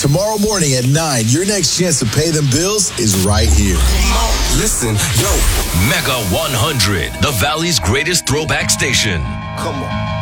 Tomorrow morning at 9, your next chance to pay them bills is right here. Listen, yo. Mega 100, the Valley's greatest throwback station. Come on.